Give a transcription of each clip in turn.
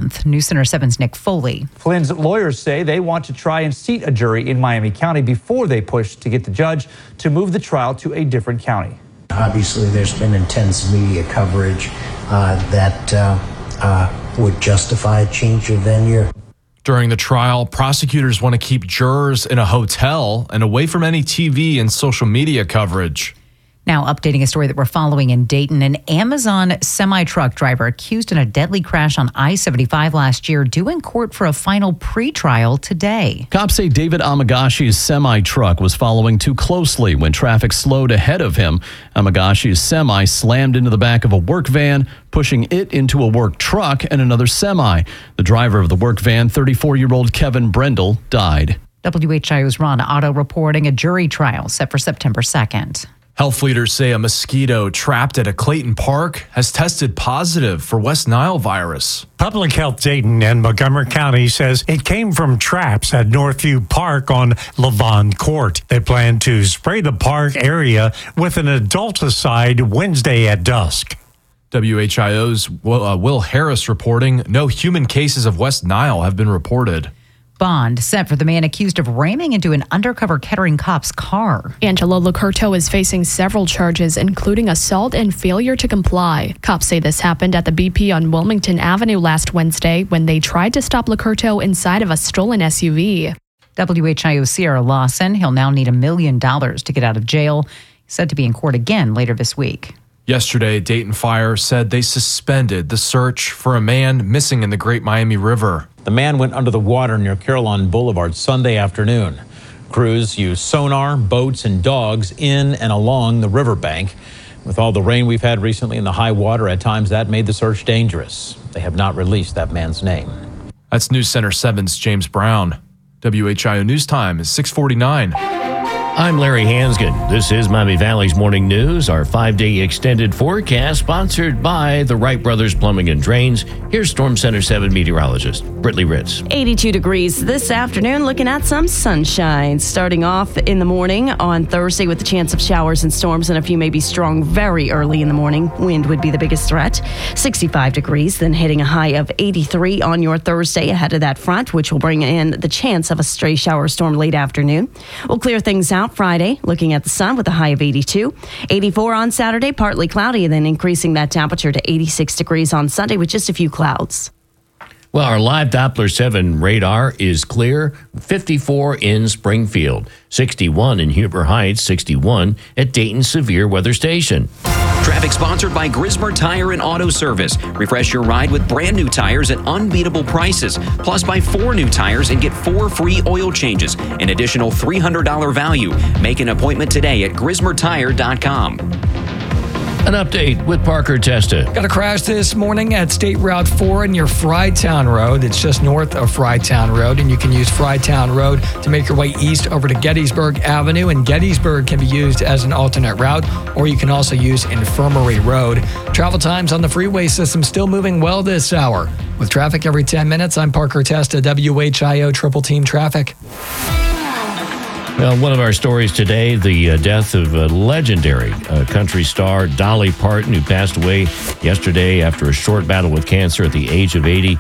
month. News Center 7's Nick Foley. Flynn's lawyers say they want to try and seat a jury in Miami County before they push to get the judge to move the trial to a different county. Obviously, there's been intense media coverage that would justify a change of venue. During the trial, prosecutors want to keep jurors in a hotel and away from any TV and social media coverage. Now updating a story that we're following in Dayton. An Amazon semi-truck driver accused in a deadly crash on I-75 last year due in court for a final pretrial today. Cops say David Amagashi's semi-truck was following too closely when traffic slowed ahead of him. Amagashi's semi slammed into the back of a work van, pushing it into a work truck and another semi. The driver of the work van, 34-year-old Kevin Brendel, died. WHIO's Ron Otto reporting a jury trial set for September 2nd. Health leaders say a mosquito trapped at a Clayton Park has tested positive for West Nile virus. Public Health Dayton and Montgomery County says it came from traps at Northview Park on Levon Court. They plan to spray the park area with an adulticide Wednesday at dusk. WHIO's Will Harris reporting no human cases of West Nile have been reported. Bond set for the man accused of ramming into an undercover Kettering cop's car. Angelo Locurto is facing several charges, including assault and failure to comply. Cops say this happened at the BP on Wilmington Avenue last Wednesday when they tried to stop Locurto inside of a stolen SUV. WHIO's Sierra Lawson, he'll now need $1 million to get out of jail. He's said to be in court again later this week. Yesterday, Dayton Fire said they suspended the search for a man missing in the Great Miami River. The man went under the water near Carillon Boulevard Sunday afternoon. Crews used sonar, boats, and dogs in and along the riverbank. With all the rain we've had recently and the high water at times, that made the search dangerous. They have not released that man's name. That's News Center 7's James Brown. WHIO News Time is 6:49. I'm Larry Hansgen. This is Miami Valley's Morning News, our 5-day extended forecast sponsored by the Wright Brothers Plumbing and Drains. Here's Storm Center 7 meteorologist Brittany Ritz. 82 degrees this afternoon, looking at some sunshine. Starting off in the morning on Thursday with the chance of showers and storms, and a few may be strong very early in the morning. Wind would be the biggest threat. 65 degrees, then hitting a high of 83 on your Thursday ahead of that front, which will bring in the chance of a stray shower storm late afternoon. We'll clear things out Friday, looking at the sun with a high of 82. 84 on Saturday, partly cloudy, and then increasing that temperature to 86 degrees on Sunday with just a few clouds. Well, our live Doppler 7 radar is clear. 54 in Springfield, 61 in Huber Heights, 61 at Dayton Severe Weather Station. Traffic sponsored by Grismer Tire and Auto Service. Refresh your ride with brand new tires at unbeatable prices. Plus, buy 4 new tires and get 4 free oil changes. An additional $300 value. Make an appointment today at GrismerTire.com. An update with Parker Testa. Got a crash this morning at State Route 4 near Frytown Road. It's just north of Frytown Road, and you can use Frytown Road to make your way east over to Gettysburg Avenue, and Gettysburg can be used as an alternate route, or you can also use Infirmary Road. Travel times on the freeway system still moving well this hour. With traffic every 10 minutes, I'm Parker Testa, WHIO Triple Team Traffic. Well, one of our stories today, the death of a legendary country star, Dolly Parton, who passed away yesterday after a short battle with cancer at the age of 80.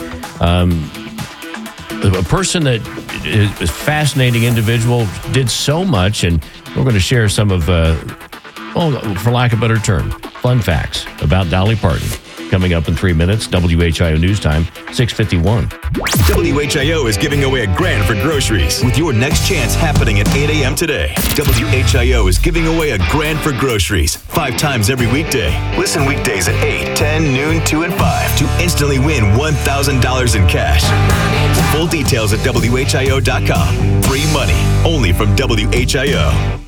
A person that is a fascinating individual, did so much, and we're going to share some of, for lack of a better term, fun facts about Dolly Parton. Coming up in 3 minutes, WHIO News Time, 6:51. WHIO is giving away $1,000 for groceries with your next chance happening at 8 a.m. today. WHIO is giving away $1,000 for groceries 5 times every weekday. Listen weekdays at 8, 10, noon, 2, and 5 to instantly win $1,000 in cash. Full details at WHIO.com. Free money only from WHIO.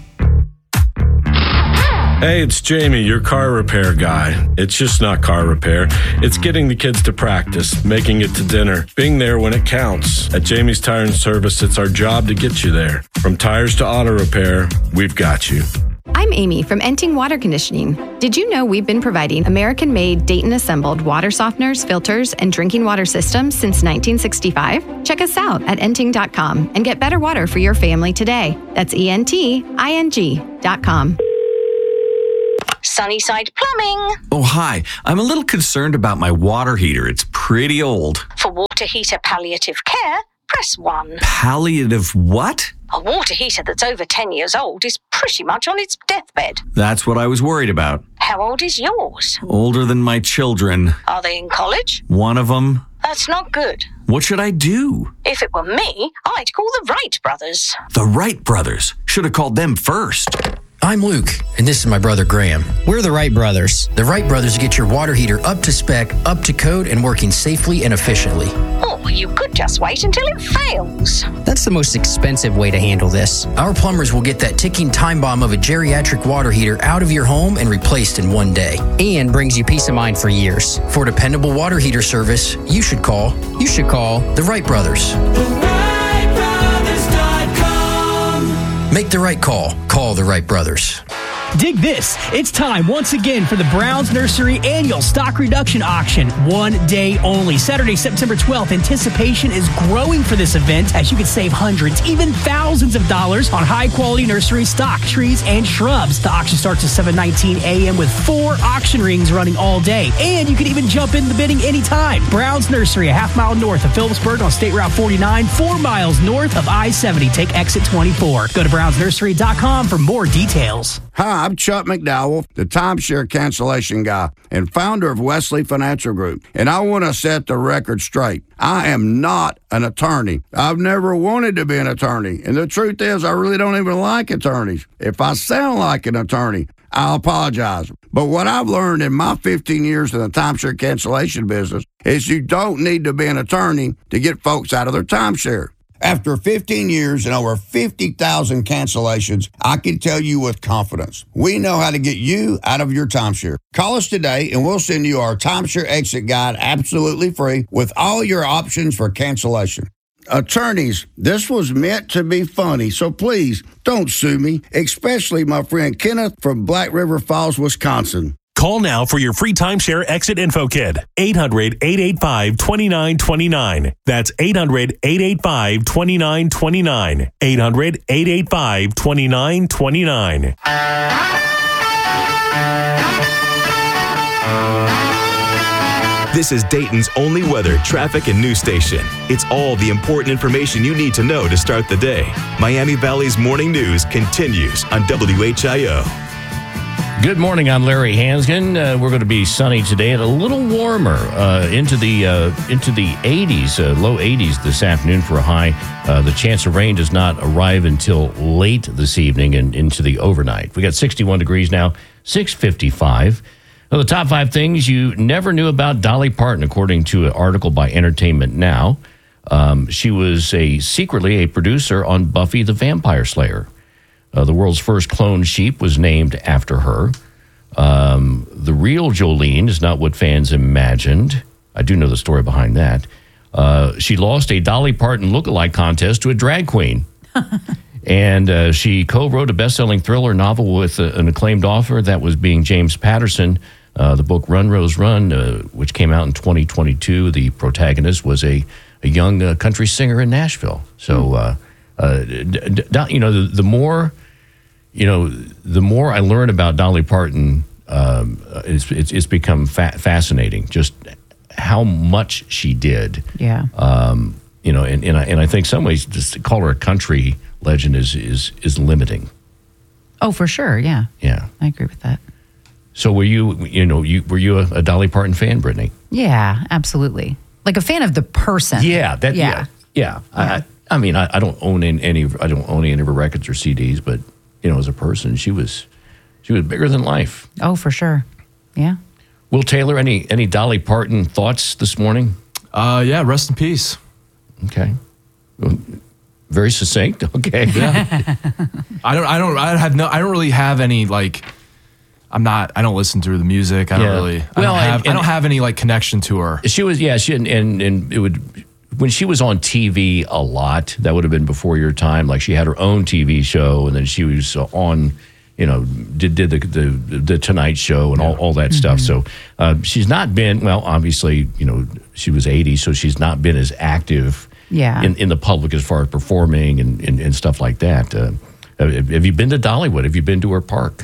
Hey, it's Jamie, your car repair guy. It's just not car repair. It's getting the kids to practice, making it to dinner, being there when it counts. At Jamie's Tire and Service, it's our job to get you there. From tires to auto repair, we've got you. I'm Amy from Enting Water Conditioning. Did you know we've been providing American-made, Dayton-assembled water softeners, filters, and drinking water systems since 1965? Check us out at enting.com and get better water for your family today. That's ENTING.com. Sunnyside Plumbing. Oh, hi. I'm a little concerned about my water heater. It's pretty old. For water heater palliative care, press 1. Palliative what? A water heater that's over 10 years old is pretty much on its deathbed. That's what I was worried about. How old is yours? Older than my children. Are they in college? One of them. That's not good. What should I do? If it were me, I'd call the Wright brothers. The Wright brothers. Should have called them first. I'm Luke, and this is my brother Graham. We're the Wright brothers. The Wright brothers get your water heater up to spec, up to code, and working safely and efficiently. Or you could just wait until it fails. That's the most expensive way to handle this. Our plumbers will get that ticking time bomb of a geriatric water heater out of your home and replaced in one day. And brings you peace of mind for years. For dependable water heater service, you should call the Wright brothers. Make the right call. Call the Wright brothers. Dig this. It's time once again for the Browns Nursery Annual Stock Reduction Auction. 1 day only. Saturday, September 12th. Anticipation is growing for this event as you can save hundreds, even thousands of dollars on high-quality nursery stock, trees, and shrubs. The auction starts at 7:19 a.m. with 4 auction rings running all day. And you can even jump in the bidding anytime. Browns Nursery, a half-mile north of Phillipsburg on State Route 49, 4 miles north of I-70. Take exit 24. Go to brownsnursery.com for more details. Hi, I'm Chuck McDowell, the timeshare cancellation guy and founder of Wesley Financial Group. And I want to set the record straight. I am not an attorney. I've never wanted to be an attorney. And the truth is, I really don't even like attorneys. If I sound like an attorney, I apologize. But what I've learned in my 15 years in the timeshare cancellation business is you don't need to be an attorney to get folks out of their timeshare. After 15 years and over 50,000 cancellations, I can tell you with confidence, we know how to get you out of your timeshare. Call us today and we'll send you our timeshare exit guide absolutely free with all your options for cancellation. Attorneys, this was meant to be funny, so please don't sue me, especially my friend Kenneth from Black River Falls, Wisconsin. Call now for your free timeshare exit info kit. 800-885-2929. That's 800-885-2929. 800-885-2929. This is Dayton's only weather, traffic, and news station. It's all the important information you need to know to start the day. Miami Valley's morning news continues on WHIO. Good morning, I'm Larry Hansgen. We're going to be sunny today and a little warmer into the 80s, low 80s this afternoon for a high. The chance of rain does not arrive until late this evening and into the overnight. We got 61 degrees now, 6:55. Well, the top 5 things you never knew about Dolly Parton, according to an article by Entertainment Now. She was secretly a producer on Buffy the Vampire Slayer. The world's first cloned sheep was named after her. The real Jolene is not what fans imagined. I do know the story behind that. She lost a Dolly Parton lookalike contest to a drag queen. And she co-wrote a best-selling thriller novel with an acclaimed author. That was being James Patterson. The book Run, Rose, Run, which came out in 2022. The protagonist was a young country singer in Nashville. So, the more I learn about Dolly Parton, it's become fascinating. Just how much she did. Yeah. And I think some ways just to call her a country legend is limiting. Oh, for sure. Yeah. Yeah. I agree with that. So were you a Dolly Parton fan, Brittany? Yeah, absolutely. Like a fan of the person. Yeah. Yeah. I mean, I don't own any of her records or CDs, but as a person, she was bigger than life. Oh, for sure. Yeah. Will Taylor, any Dolly Parton thoughts this morning? Yeah, rest in peace. Okay. Very succinct. Okay. Yeah. I don't really have any I don't listen to the music. I don't have any connection to her. She was, and it would, when she was on TV a lot, that would have been before your time. Like she had her own TV show, and then she was on, did the Tonight Show and all that stuff. So she's not been, obviously, she was 80, so she's not been as active in the public as far as performing and stuff like that. Have you been to Dollywood? Have you been to her park?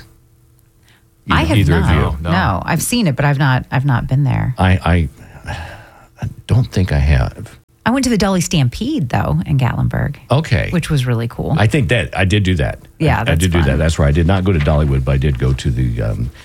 I have either not. Of you? No, I've seen it, but I've not been there. I don't think I have. I went to the Dolly Stampede, though, in Gatlinburg. Okay. Which was really cool. I think that I did do that. Yeah, I did do that. That's right. I did not go to Dollywood, but I did go to the.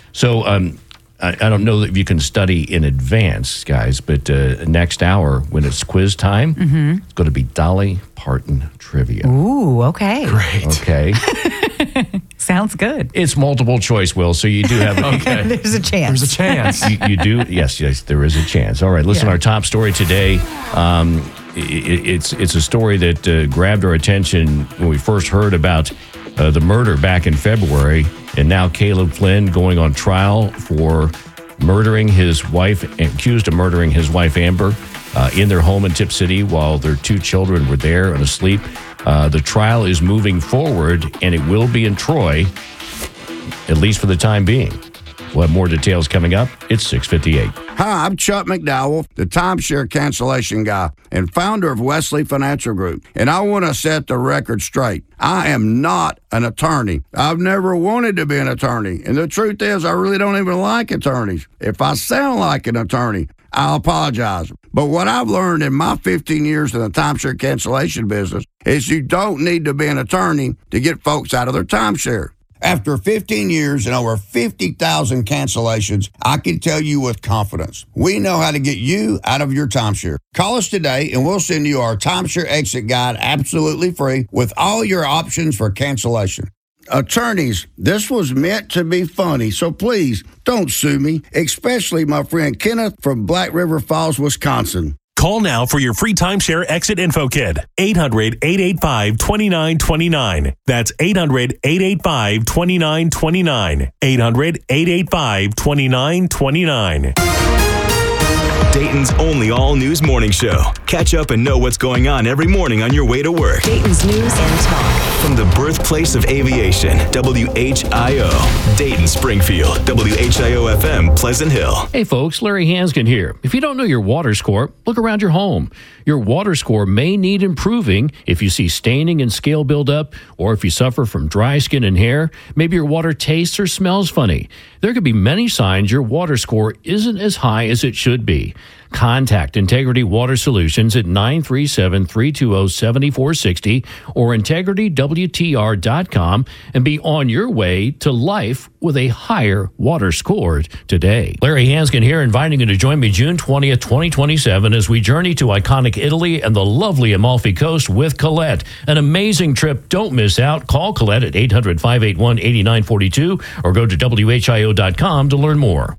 I don't know if you can study in advance, guys, but next hour when it's quiz time, it's going to be Dolly Parton trivia. Ooh, okay. Great. Okay. Sounds good. It's multiple choice, Will, so you do have Okay. There's a chance. There's a chance. You do? Yes, there is a chance. All right, listen, our top story today, it's a story that grabbed our attention when we first heard about the murder back in February, and now Caleb Flynn going on trial for murdering his wife, accused of murdering his wife, Amber, in their home in Tip City while their 2 children were there and asleep. The trial is moving forward, and it will be in Troy, at least for the time being. We'll have more details coming up. It's 6:58. Hi, I'm Chuck McDowell, the timeshare cancellation guy and founder of Wesley Financial Group. And I want to set the record straight. I am not an attorney. I've never wanted to be an attorney. And the truth is, I really don't even like attorneys. If I sound like an attorney, I'll apologize. But what I've learned in my 15 years in the timeshare cancellation business is you don't need to be an attorney to get folks out of their timeshare. After 15 years and over 50,000 cancellations, I can tell you with confidence, we know how to get you out of your timeshare. Call us today and we'll send you our timeshare exit guide absolutely free with all your options for cancellation. Attorneys, this was meant to be funny, so please don't sue me, especially my friend Kenneth from Black River Falls, Wisconsin. Call now for your free timeshare exit info kit. 800-885-2929. That's 800-885-2929. 800-885-2929. Dayton's only all-news morning show. Catch up and know what's going on every morning on your way to work. Dayton's news and talk. From the birthplace of aviation, WHIO. Dayton, Springfield, WHIO-FM, Pleasant Hill. Hey folks, Larry Hanskin here. If you don't know your water score, look around your home. Your water score may need improving if you see staining and scale buildup, or if you suffer from dry skin and hair. Maybe your water tastes or smells funny. There could be many signs your water score isn't as high as it should be. Contact Integrity Water Solutions at 937-320-7460 or integritywtr.com and be on your way to life with a higher water score today. Larry Hanskin here, inviting you to join me June 20th, 2027 as we journey to iconic Italy and the lovely Amalfi Coast with Colette. An amazing trip. Don't miss out. Call Colette at 800-581-8942 or go to WHIO.com to learn more.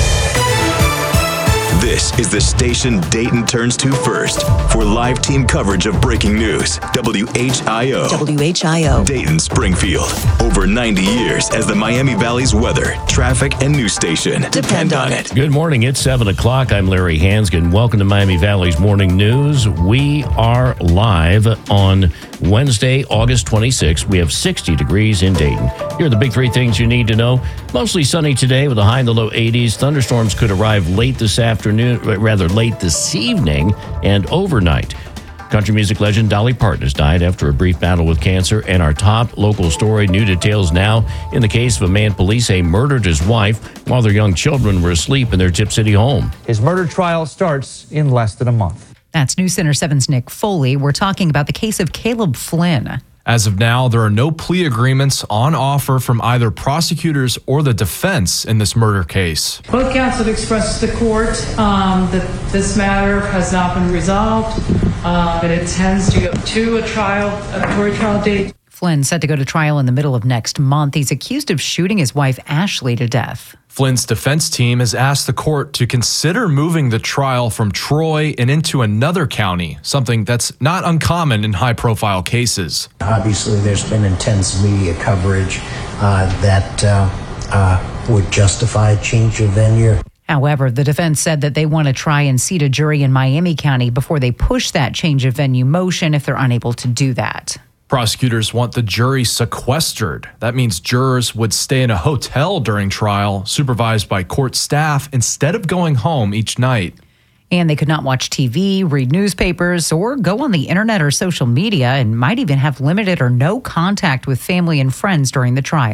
This is the station Dayton turns to first for live team coverage of breaking news. WHIO. WHIO. Dayton, Springfield. Over 90 years as the Miami Valley's weather, traffic, and news station. Depend on it. Good morning. It's 7 o'clock. I'm Larry Hanskin. Welcome to Miami Valley's Morning News. We are live on Wednesday, August 26th. We have 60 degrees in Dayton. Here are the big 3 things you need to know. Mostly sunny today with a high in the low 80s. Thunderstorms could arrive late this evening and overnight. Country music legend Dolly Parton has died after a brief battle with cancer. And our top local story, new details now in the case of a man police say murdered his wife while their young children were asleep in their Tip City home. His murder trial starts in less than a month. That's News Center 7's Nick Foley. We're talking about the case of Caleb Flynn. As of now, there are no plea agreements on offer from either prosecutors or the defense in this murder case. Both counsel expressed to the court that this matter has not been resolved, but it tends to go to a jury trial date. Flynn set to go to trial in the middle of next month. He's accused of shooting his wife, Ashley, to death. Flynn's defense team has asked the court to consider moving the trial from Troy and into another county, something that's not uncommon in high-profile cases. Obviously, there's been intense media coverage that would justify a change of venue. However, the defense said that they want to try and seat a jury in Miami County before they push that change of venue motion if they're unable to do that. Prosecutors want the jury sequestered. That means jurors would stay in a hotel during trial, supervised by court staff, instead of going home each night. And they could not watch TV, read newspapers, or go on the internet or social media, and might even have limited or no contact with family and friends during the trial.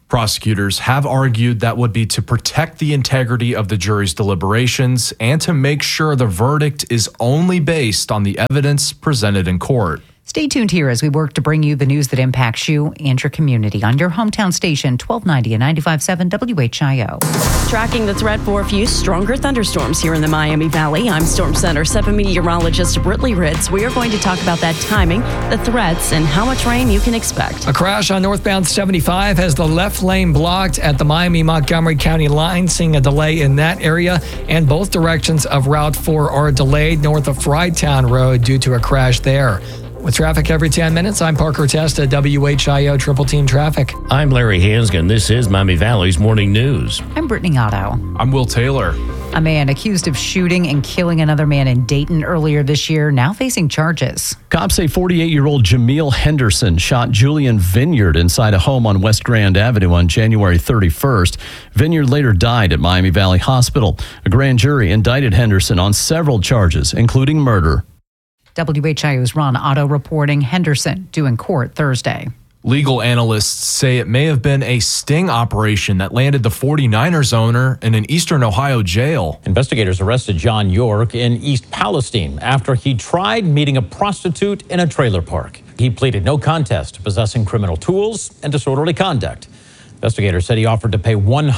Prosecutors have argued that would be to protect the integrity of the jury's deliberations and to make sure the verdict is only based on the evidence presented in court. Stay tuned here as we work to bring you the news that impacts you and your community on your hometown station, 1290 and 95.7 WHIO. Tracking the threat for a few stronger thunderstorms here in the Miami Valley. I'm Storm Center 7 meteorologist Britley Ritz. We are going to talk about that timing, the threats, and how much rain you can expect. A crash on northbound 75 has the left lane blocked at the Miami-Montgomery County line, seeing a delay in that area, and both directions of Route 4 are delayed north of Frytown Road due to a crash there. With traffic every 10 minutes, I'm Parker Testa, WHIO Triple Team Traffic. I'm Larry Hansgen. This is Miami Valley's Morning News. I'm Brittany Otto. I'm Will Taylor. A man accused of shooting and killing another man in Dayton earlier this year, now facing charges. Cops say 48-year-old Jameel Henderson shot Julian Vineyard inside a home on West Grand Avenue on January 31st. Vineyard later died at Miami Valley Hospital. A grand jury indicted Henderson on several charges, including murder. WHIO's Ron Otto reporting Henderson due in court Thursday. Legal analysts say it may have been a sting operation that landed the 49ers owner in an Eastern Ohio jail. Investigators arrested John York in East Palestine after he tried meeting a prostitute in a trailer park. He pleaded no contest to possessing criminal tools and disorderly conduct. Investigators said he offered to pay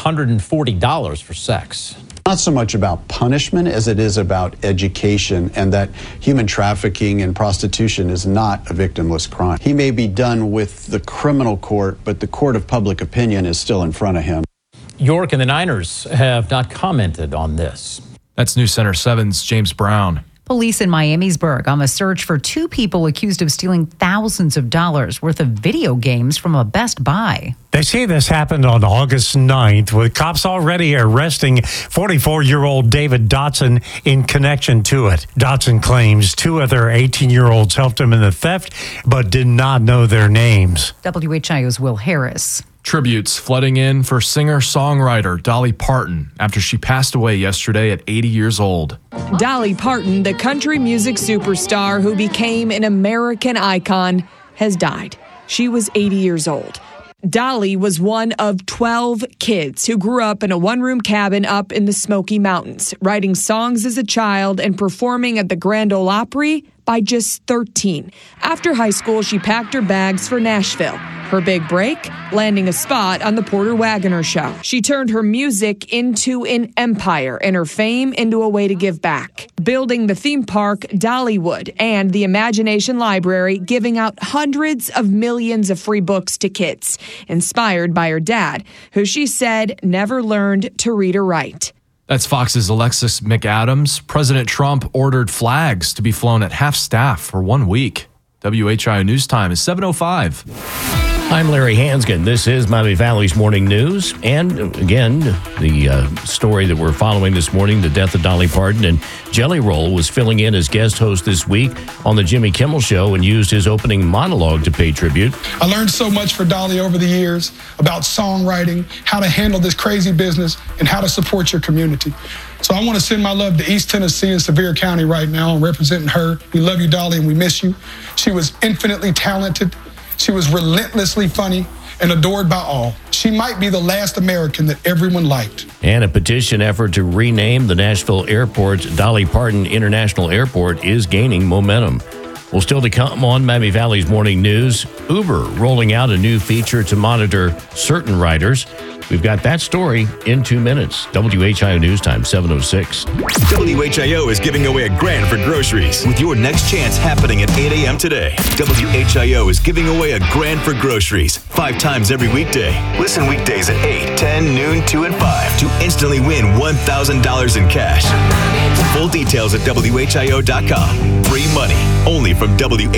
$140 for sex. Not so much about punishment as it is about education, and that human trafficking and prostitution is not a victimless crime. He may be done with the criminal court, but the court of public opinion is still in front of him. York and the Niners have not commented on this. That's News Center 7's James Brown. Police in Miamisburg on the search for two people accused of stealing thousands of dollars worth of video games from a Best Buy. They say this happened on August 9th, with cops already arresting 44-year-old David Dotson in connection to it. Dotson claims two other 18-year-olds helped him in the theft, but did not know their names. WHIO's Will Harris. Tributes flooding in for singer-songwriter Dolly Parton after she passed away yesterday at 80 years old. Dolly Parton, the country music superstar who became an American icon, has died. She was 80 years old. Dolly was one of 12 kids who grew up in a one-room cabin up in the Smoky Mountains, writing songs as a child and performing at the Grand Ole Opry by just 13. After high school, she packed her bags for Nashville. Her big break, landing a spot on the Porter Wagoner Show. She turned her music into an empire and her fame into a way to give back, building the theme park Dollywood and the Imagination Library, giving out hundreds of millions of free books to kids, inspired by her dad, who she said never learned to read or write. That's Fox's Alexis McAdams. President Trump ordered flags to be flown at half staff for 1 week. WHIO News Time is 7:05. I'm Larry Hansgen. This is Miami Valley's Morning News. And again, the story that we're following this morning, the death of Dolly Parton. And Jelly Roll was filling in as guest host this week on the Jimmy Kimmel Show and used his opening monologue to pay tribute. I learned so much for Dolly over the years about songwriting, how to handle this crazy business, and how to support your community. So I want to send my love to East Tennessee and Sevier County right now. I'm representing her. We love you, Dolly, and we miss you. She was infinitely talented. She was relentlessly funny and adored by all. She might be the last American that everyone liked. And a petition effort to rename the Nashville airport Dolly Parton International Airport is gaining momentum. Well, still to come on Miami Valley's Morning News, Uber rolling out a new feature to monitor certain riders. We've got that story in 2 minutes. WHIO News Time, 7:06. WHIO is giving away $1,000 for groceries with your next chance happening at 8 a.m. today. WHIO is giving away $1,000 for groceries 5 times every weekday. Listen weekdays at 8, 10, noon, 2, and 5 to instantly win $1,000 in cash. Full details at WHIO.com. Free money only from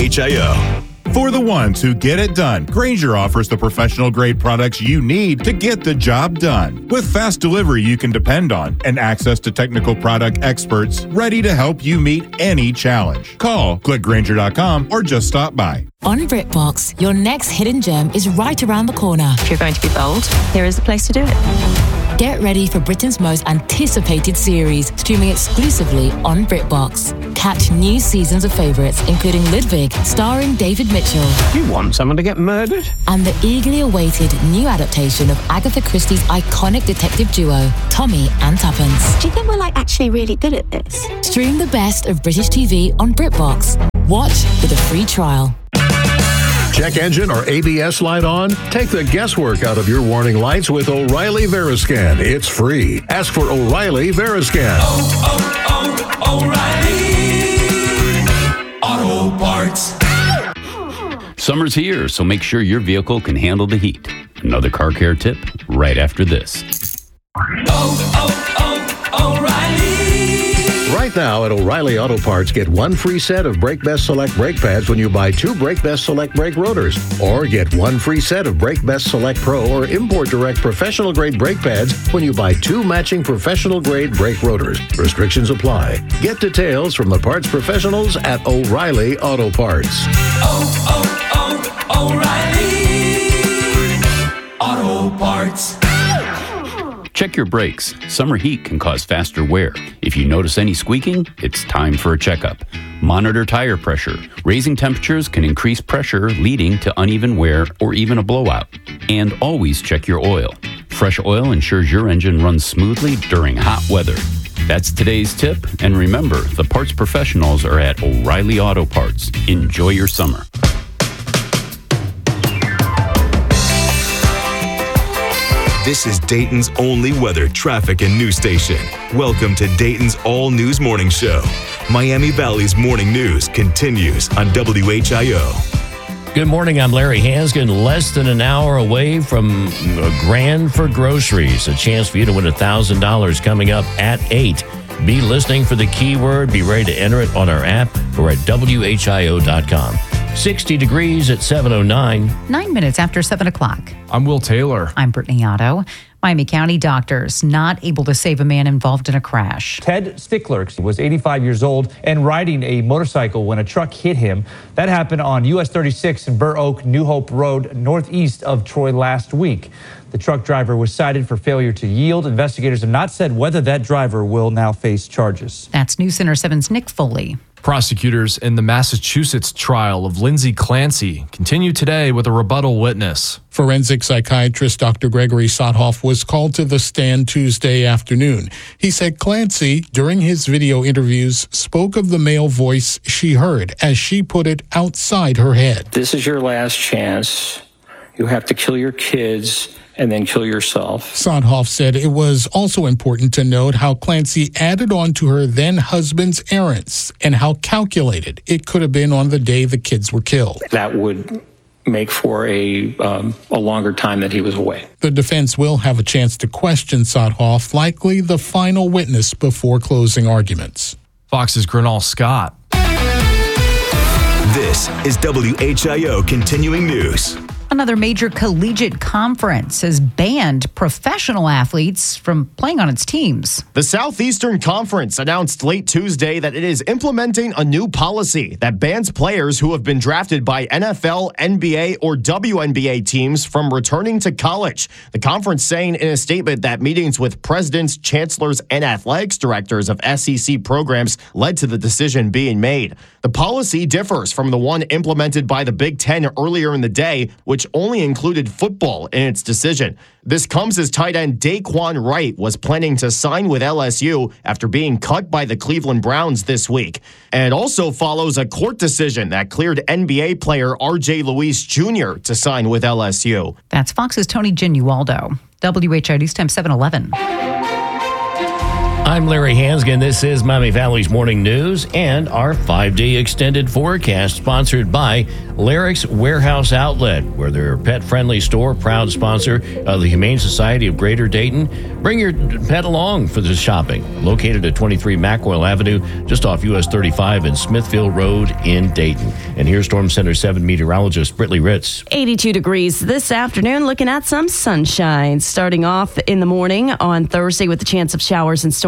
WHIO. For the ones who get it done, Grainger offers the professional-grade products you need to get the job done. With fast delivery you can depend on and access to technical product experts ready to help you meet any challenge. Call, click Grainger.com, or just stop by. On BritBox, your next hidden gem is right around the corner. If you're going to be bold, here is the place to do it. Get ready for Britain's most anticipated series, streaming exclusively on BritBox. Catch new seasons of favourites, including Ludwig, starring David Mitchell. You want someone to get murdered? And the eagerly awaited new adaptation of Agatha Christie's iconic detective duo, Tommy and Tuppence. Do you think we're actually really good at this? Stream the best of British TV on BritBox. Watch with a free trial. Check engine or ABS light on? Take the guesswork out of your warning lights with O'Reilly Veriscan. It's free. Ask for O'Reilly Veriscan. O'Reilly Auto Parts. Summer's here, so make sure your vehicle can handle the heat. Another car care tip right after this. O'Reilly. Right now at O'Reilly Auto Parts, get one free set of Brake Best Select brake pads when you buy 2 Brake Best Select brake rotors. Or get one free set of Brake Best Select Pro or Import Direct professional grade brake pads when you buy 2 matching professional grade brake rotors. Restrictions apply. Get details from the parts professionals at O'Reilly Auto Parts. O'Reilly Auto Parts. Check your brakes. Summer heat can cause faster wear. If you notice any squeaking, it's time for a checkup. Monitor tire pressure. Raising temperatures can increase pressure, leading to uneven wear or even a blowout. And always check your oil. Fresh oil ensures your engine runs smoothly during hot weather. That's today's tip. And remember, the parts professionals are at O'Reilly Auto Parts. Enjoy your summer. This is Dayton's only weather, traffic, and news station. Welcome to Dayton's All News Morning Show. Miami Valley's morning news continues on WHIO. Good morning, I'm Larry Hansgen. Less than an hour away from a grand for groceries. A chance for you to win $1,000 coming up at 8. Be listening for the keyword. Be ready to enter it on our app or at WHIO.com. 60 degrees at 7:09. 9 minutes after 7 o'clock. I'm Will Taylor. I'm Brittany Otto. Miami County doctors not able to save a man involved in a crash. Ted Stickler was 85 years old and riding a motorcycle when a truck hit him. That happened on US 36 in Burr Oak, New Hope Road, northeast of Troy last week. The truck driver was cited for failure to yield. Investigators have not said whether that driver will now face charges. That's News Center 7's Nick Foley. Prosecutors in the Massachusetts trial of Lindsay Clancy continue today with a rebuttal witness. Forensic psychiatrist Dr. Gregory Sothoff was called to the stand Tuesday afternoon. He said Clancy, during his video interviews, spoke of the male voice she heard, as she put it, outside her head. This is your last chance. You have to kill your kids and then kill yourself. Sothoff said it was also important to note how Clancy added on to her then-husband's errands and how calculated it could have been on the day the kids were killed. That would make for a longer time that he was away. The defense will have a chance to question Sothoff, likely the final witness before closing arguments. Fox's Grinall Scott. This is WHIO Continuing News. Another major collegiate conference has banned professional athletes from playing on its teams. The Southeastern Conference announced late Tuesday that it is implementing a new policy that bans players who have been drafted by NFL, NBA, or WNBA teams from returning to college. The conference saying in a statement that meetings with presidents, chancellors, and athletics directors of SEC programs led to the decision being made. The policy differs from the one implemented by the Big Ten earlier in the day, which only included football in its decision. This comes as tight end Daquan Wright was planning to sign with LSU after being cut by the Cleveland Browns this week. And it also follows a court decision that cleared NBA player RJ Luis Jr. to sign with LSU. That's Fox's Tony Genualdo. WHIO News Time 7:11. I'm Larry Hansgen. This is Miami Valley's Morning News and our 5-day extended forecast sponsored by Larrick's Warehouse Outlet, where they're a pet-friendly store, proud sponsor of the Humane Society of Greater Dayton. Bring your pet along for the shopping. Located at 23 Mackwell Avenue, just off US 35 and Smithfield Road in Dayton. And here's Storm Center 7 meteorologist Brittany Ritz. 82 degrees this afternoon, looking at some sunshine. Starting off in the morning on Thursday with a chance of showers and storms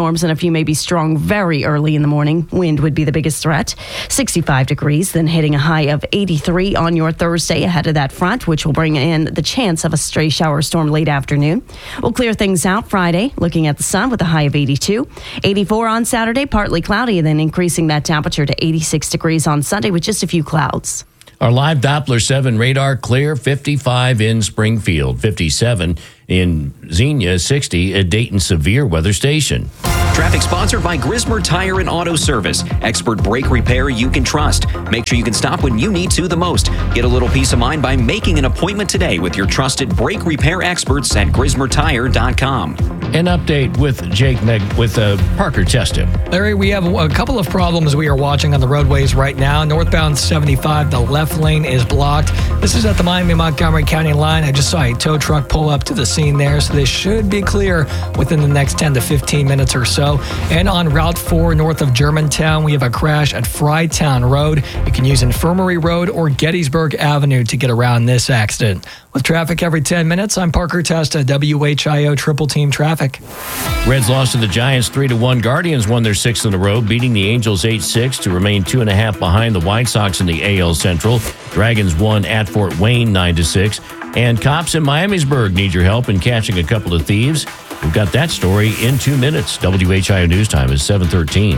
storms and a few maybe strong very early in the morning. Wind would be the biggest threat. 65 degrees, then hitting a high of 83 on your Thursday ahead of that front, which will bring in the chance of a stray shower storm late afternoon. We'll clear things out Friday, looking at the sun with a high of 82. 84 on Saturday, partly cloudy, and then increasing that temperature to 86 degrees on Sunday with just a few clouds. Our live Doppler 7 radar clear, 55 in Springfield, 57 in Xenia, 60 at Dayton Severe Weather Station. Traffic sponsored by Grismer Tire and Auto Service. Expert brake repair you can trust. Make sure you can stop when you need to the most. Get a little peace of mind by making an appointment today with your trusted brake repair experts at GrismerTire.com. An update with Jake with Parker Testa. Larry, we have a couple of problems we are watching on the roadways right now. Northbound 75, the left lane is blocked. This is at the Miami-Montgomery County line. I just saw a tow truck pull up to the scene there, so they should be clear within the next 10 to 15 minutes or so. And on Route 4 north of Germantown, we have a crash at Frytown Road. You can use Infirmary Road or Gettysburg Avenue to get around this accident. With traffic every 10 minutes, I'm Parker Testa, WHIO Triple Team Traffic. Reds lost to the Giants 3-1. Guardians won their sixth in a row, beating the Angels 8-6 to remain 2.5 behind the White Sox in the AL Central. Dragons won at Fort Wayne 9-6. And cops in Miamisburg need your help in catching a couple of thieves. We've got that story in 2 minutes. WHIO News Time is 7:13.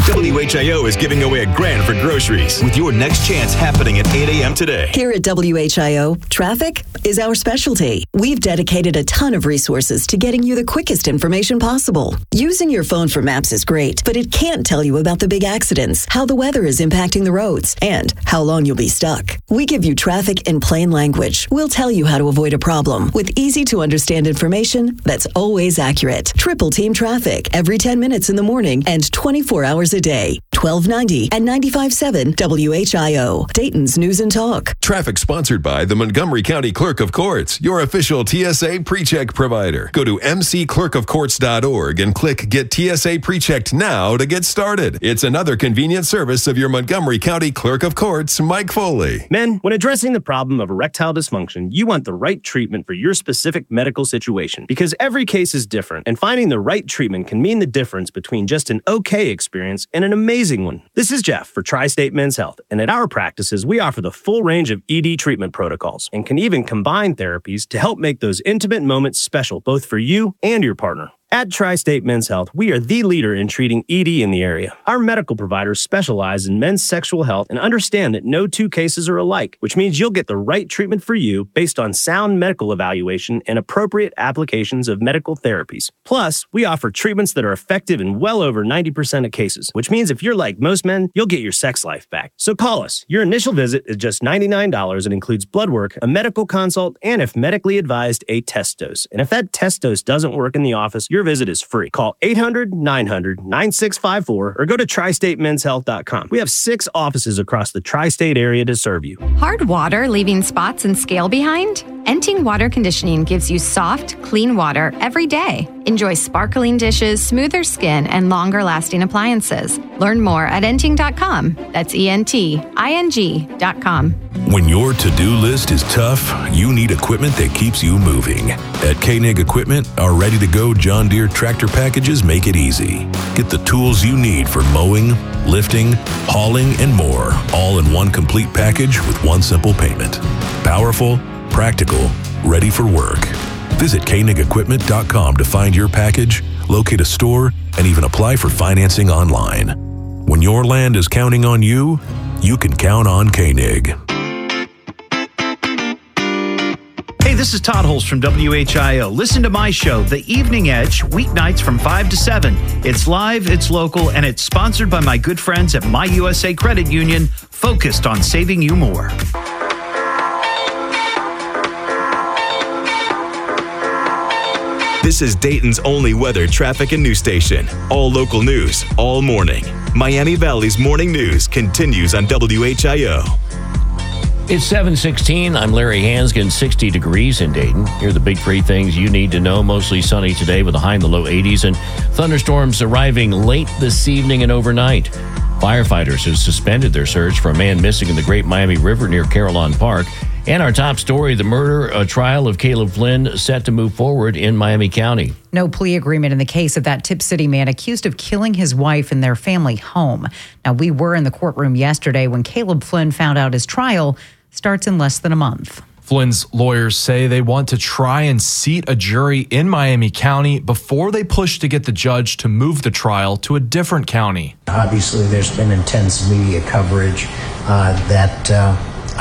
WHIO is giving away $1,000 for groceries with your next chance happening at 8 a.m. today. Here at WHIO, traffic is our specialty. We've dedicated a ton of resources to getting you the quickest information possible. Using your phone for maps is great, but it can't tell you about the big accidents, how the weather is impacting the roads, and how long you'll be stuck. We give you traffic in plain language. We'll tell you how to avoid a problem with easy-to-understand information that's always accurate. Triple Team Traffic every 10 minutes in the morning and 24 hours a day. 1290 and 95.7 WHIO, Dayton's News and Talk. Traffic sponsored by the Montgomery County Clerk of Courts, your official TSA PreCheck provider. Go to mcclerkofcourts.org and click Get TSA PreChecked now to get started. It's another convenient service of your Montgomery County Clerk of Courts, Mike Foley. Men, when addressing the problem of erectile dysfunction, you want the right treatment for your specific medical situation because every case is different, and finding the right treatment can mean the difference between just an okay experience and an amazing one. This is Jeff for Tri-State Men's Health, and at our practices, we offer the full range of ED treatment protocols and can even combine therapies to help make those intimate moments special both for you and your partner. At Tri-State Men's Health, we are the leader in treating ED in the area. Our medical providers specialize in men's sexual health and understand that no two cases are alike, which means you'll get the right treatment for you based on sound medical evaluation and appropriate applications of medical therapies. Plus, we offer treatments that are effective in well over 90% of cases, which means if you're like most men, you'll get your sex life back. So call us. Your initial visit is just $99 and includes blood work, a medical consult, and if medically advised, a test dose. And if that test dose doesn't work in the office, your visit is free. Call 800-900-9654 or go to tristatemenshealth.com. We have 6 offices across the tri-state area to serve you. Hard water leaving spots and scale behind? Enting Water Conditioning gives you soft, clean water every day. Enjoy sparkling dishes, smoother skin, and longer-lasting appliances. Learn more at enting.com. That's ENTING.com. When your to-do list is tough, you need equipment that keeps you moving. At Koenig Equipment, our ready-to-go John Deere tractor packages make it easy. Get the tools you need for mowing, lifting, hauling, and more, all in one complete package with one simple payment. Powerful, practical, ready for work. Visit KoenigEquipment.com to find your package, locate a store, and even apply for financing online. When your land is counting on you, you can count on Koenig. Hey, this is Todd Holst from WHIO. Listen to my show, The Evening Edge, weeknights from 5 to 7. It's live, it's local, and it's sponsored by my good friends at My USA Credit Union, focused on saving you more. This is Dayton's only weather, traffic, and news station. All local news, all morning. Miami Valley's morning news continues on WHIO. It's 7:16. I'm Larry Hansgen, 60 degrees in Dayton. Here are the big 3 things you need to know. Mostly sunny today with a high in the low 80s and thunderstorms arriving late this evening and overnight. Firefighters have suspended their search for a man missing in the Great Miami River near Carillon Park. And our top story, the murder trial of Caleb Flynn set to move forward in Miami County. No plea agreement in the case of that Tip City man accused of killing his wife in their family home. Now, we were in the courtroom yesterday when Caleb Flynn found out his trial starts in less than a month. Flynn's lawyers say they want to try and seat a jury in Miami County before they push to get the judge to move the trial to a different county. Obviously, there's been intense media coverage that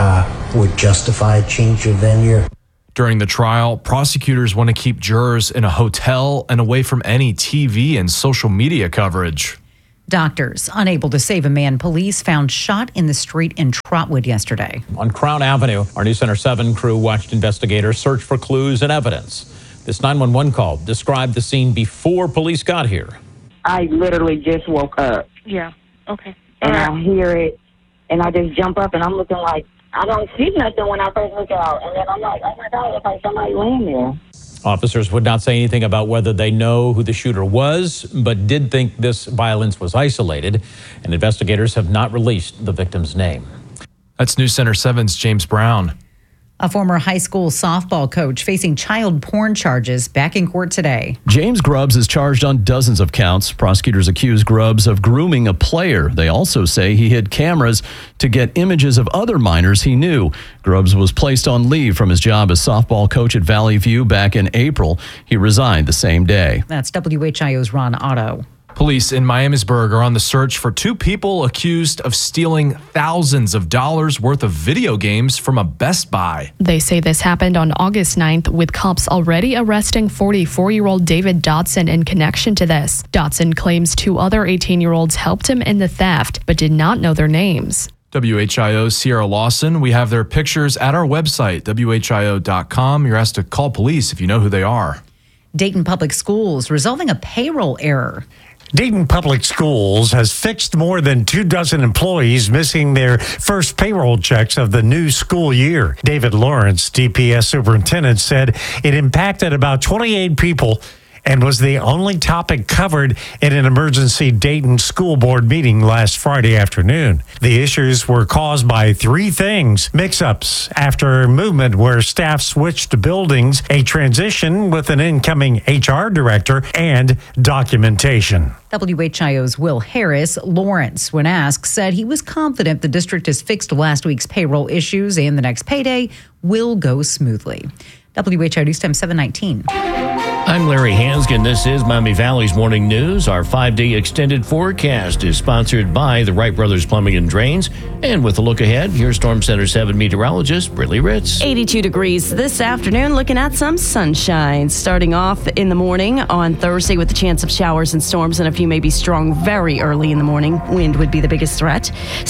would justify a change of venue. During the trial, prosecutors want to keep jurors in a hotel and away from any TV and social media coverage. Doctors unable to save a man police found shot in the street in Trotwood yesterday. On Crown Avenue, our News Center 7 crew watched investigators search for clues and evidence. This 911 call described the scene before police got here. I literally just woke up. Yeah, okay. And I hear it, and I just jump up, and I'm looking like, I don't see nothing when I first look out. And then I'm like, oh my God, it's like somebody laying there. Officers would not say anything about whether they know who the shooter was, but did think this violence was isolated, and investigators have not released the victim's name. That's News Center 7's James Brown. A former high school softball coach facing child porn charges back in court today. James Grubbs is charged on dozens of counts. Prosecutors accuse Grubbs of grooming a player. They also say he hid cameras to get images of other minors he knew. Grubbs was placed on leave from his job as softball coach at Valley View back in April. He resigned the same day. That's WHIO's Ron Otto. Police in Miamisburg are on the search for two people accused of stealing thousands of dollars worth of video games from a Best Buy. They say this happened on August 9th, with cops already arresting 44-year-old David Dotson in connection to this. Dotson claims two other 18-year-olds helped him in the theft, but did not know their names. WHIO's Sierra Lawson. We have their pictures at our website, WHIO.com. You're asked to call police if you know who they are. Dayton Public Schools resolving a payroll error. Dayton Public Schools has fixed more than 24 employees missing their first payroll checks of the new school year. David Lawrence, DPS superintendent, said it impacted about 28 people and was the only topic covered in an emergency Dayton school board meeting last Friday afternoon. The issues were caused by three things: mix-ups after movement where staff switched to buildings, a transition with an incoming HR director, and documentation. WHIO's Will Harris. Lawrence, when asked, said he was confident the district has fixed last week's payroll issues and the next payday will go smoothly. WHIO News Time 719. I'm Larry Hansgen. This is Miami Valley's Morning News. Our 5-day extended forecast is sponsored by the Wright Brothers Plumbing and Drains. And with a look ahead, here's Storm Center 7 meteorologist Brittany Ritz. 82 degrees this afternoon, looking at some sunshine. Starting off in the morning on Thursday with the chance of showers and storms and a few maybe strong very early in the morning. Wind would be the biggest threat.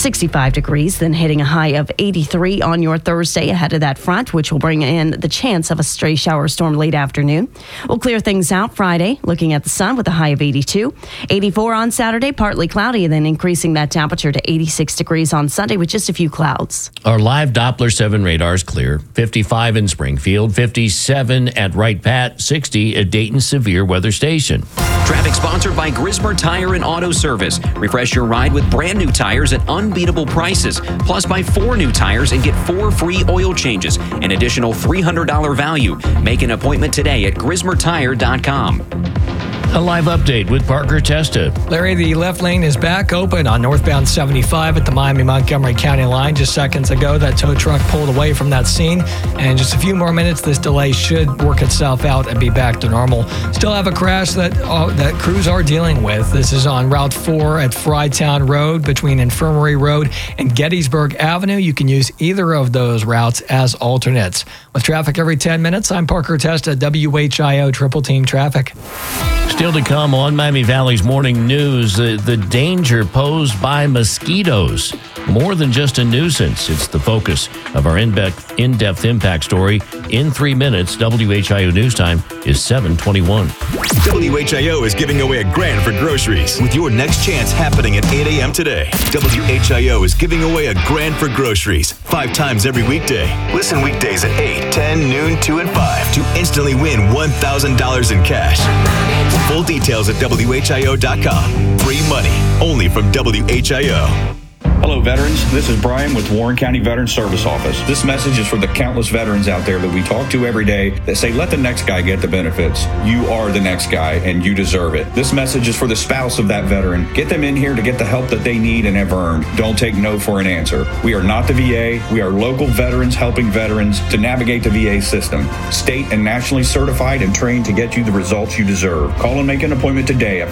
65 degrees, then hitting a high of 83 on your Thursday ahead of that front, which will bring in the chance of a stray shower storm late afternoon. We'll clear things out Friday, looking at the sun with a high of 82. 84 on Saturday, partly cloudy, and then increasing that temperature to 86 degrees on Sunday with just a few clouds. Our live Doppler 7 radar is clear. 55 in Springfield, 57 at Wright Pat, 60 at Dayton Severe Weather Station. Traffic sponsored by Grismer Tire and Auto Service. Refresh your ride with brand new tires at unbeatable prices. Plus, buy 4 new tires and get 4 free oil changes. An additional $300 value. Make an appointment today at GrismerTire.com. A live update with Parker Testa. Larry, the left lane is back open on northbound 75 at the Miami-Montgomery County line. Just seconds ago, that tow truck pulled away from that scene. And just a few more minutes, this delay should work itself out and be back to normal. Still have a crash that crews are dealing with. This is on Route 4 at Frytown Road between Infirmary Road and Gettysburg Avenue. You can use either of those routes as alternates. With traffic every 10 minutes, I'm Parker Testa, WHIO Triple Team Traffic. Still to come on Miami Valley's Morning News, the danger posed by mosquitoes. More than just a nuisance, it's the focus of our in-depth impact story. In 3 minutes, WHIO News Time is 7:21. WHIO is giving away $1,000 for groceries with your next chance happening at 8 a.m. today. WHIO is giving away $1,000 for groceries 5 times every weekday. Listen weekdays at 8, 10, noon, 2, and 5 to instantly win $1,000 in cash. Full details at WHIO.com. Free money only from WHIO. Hello, veterans. This is Brian with Warren County Veteran Service Office. This message is for the countless veterans out there that we talk to every day that say, let the next guy get the benefits. You are the next guy, and you deserve it. This message is for the spouse of that veteran. Get them in here to get the help that they need and have earned. Don't take no for an answer. We are not the VA. We are local veterans helping veterans to navigate the VA system. State and nationally certified and trained to get you the results you deserve. Call and make an appointment today at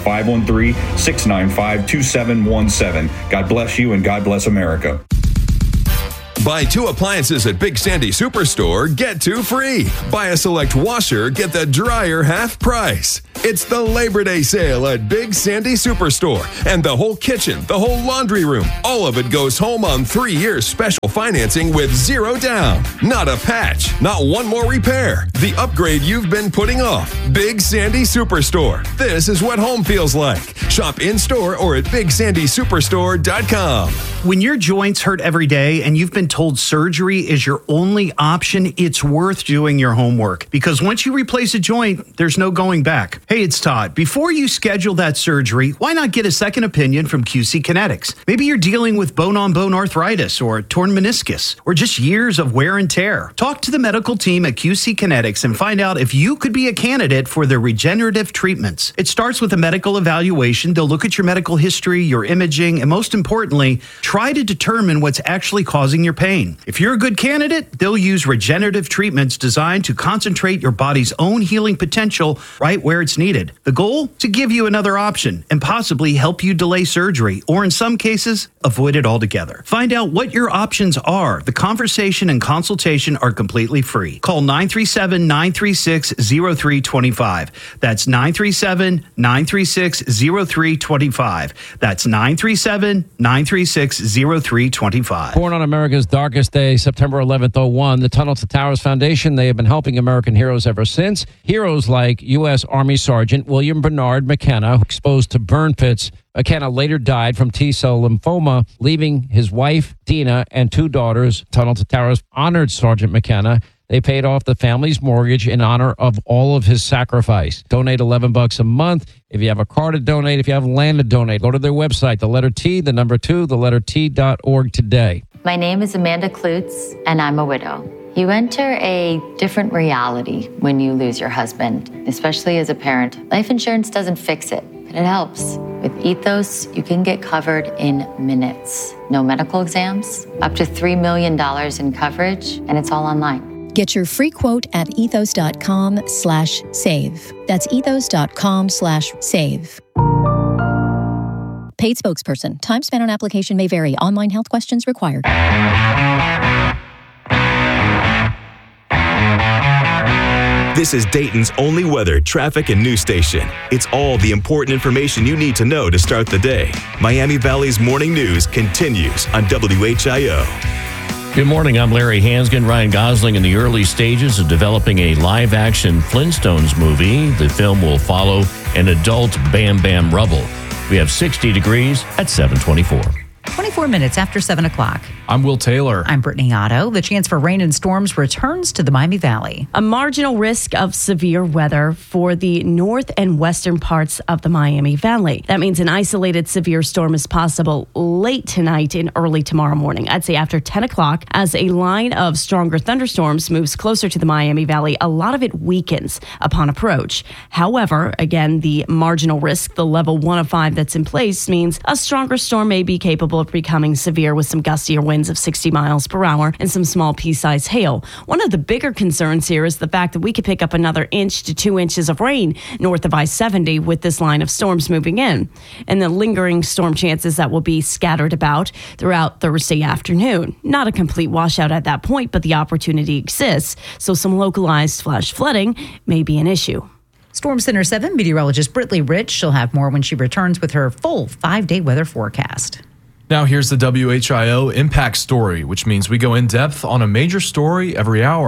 513-695-2717. God bless you and God bless America. Buy 2 appliances at Big Sandy Superstore, get 2 free. Buy a select washer, get the dryer half price. It's the Labor Day sale at Big Sandy Superstore. And the whole kitchen, the whole laundry room, all of it goes home on 3 years special financing with 0 down. Not a patch, not one more repair. The upgrade you've been putting off. Big Sandy Superstore. This is what home feels like. Shop in-store or at BigSandySuperstore.com. When your joints hurt every day and you've been told surgery is your only option, it's worth doing your homework, because once you replace a joint, there's no going back. Hey, it's Todd. Before you schedule that surgery, why not get a second opinion from QC Kinetics? Maybe you're dealing with bone-on-bone arthritis or torn meniscus or just years of wear and tear. Talk to the medical team at QC Kinetics and find out if you could be a candidate for their regenerative treatments. It starts with a medical evaluation. They'll look at your medical history, your imaging, and most importantly, try to determine what's actually causing your pain. If you're a good candidate, they'll use regenerative treatments designed to concentrate your body's own healing potential right where it's needed. The goal? To give you another option and possibly help you delay surgery, or in some cases, avoid it altogether. Find out what your options are. The conversation and consultation are completely free. Call 937-936-0325. That's 937-936-0325. That's 937-936-0325. Born on America's darkest day, September 11th, 01, the Tunnel to Towers Foundation, they have been helping American heroes ever since. Heroes like U.S. Army Sergeant William Bernard McKenna, exposed to burn pits. McKenna later died from T-cell lymphoma, leaving his wife, Dina, and 2 daughters. Tunnel to Towers honored Sergeant McKenna. They paid off the family's mortgage in honor of all of his sacrifice. Donate $11 a month. If you have a car to donate, if you have land to donate, go to their website, the letter T, the number 2, the letter T.org today. My name is Amanda Klutz, and I'm a widow. You enter a different reality when you lose your husband, especially as a parent. Life insurance doesn't fix it, but it helps. With Ethos, you can get covered in minutes. No medical exams, up to $3 million in coverage, and it's all online. Get your free quote at ethos.com/save. That's ethos.com/save. Paid spokesperson. Time spent on application may vary. Online health questions required. This is Dayton's only weather, traffic, and news station. It's all the important information you need to know to start the day. Miami Valley's morning news continues on WHIO. Good morning. I'm Larry Hansgen. Ryan Gosling in the early stages of developing a live-action Flintstones movie. The film will follow an adult Bam Bam Rubble. We have 60 degrees at 7:24. 24 minutes after 7 o'clock. I'm Will Taylor. I'm Brittany Otto. The chance for rain and storms returns to the Miami Valley. A marginal risk of severe weather for the north and western parts of the Miami Valley. That means an isolated severe storm is possible late tonight and early tomorrow morning. I'd say after 10 o'clock, as a line of stronger thunderstorms moves closer to the Miami Valley, a lot of it weakens upon approach. However, again, the marginal risk, the level 1 of 5 that's in place, means a stronger storm may be capable of becoming severe with some gustier winds of 60 miles per hour and some small pea-sized hail. One of the bigger concerns here is the fact that we could pick up another inch to 2 inches of rain north of I-70 with this line of storms moving in, and the lingering storm chances that will be scattered about throughout Thursday afternoon. Not a complete washout at that point, but the opportunity exists, so some localized flash flooding may be an issue. Storm Center 7 meteorologist Brittany Rich. She'll have more when she returns with her full 5-day weather forecast. Now here's the WHIO Impact Story, which means we go in depth on a major story every hour.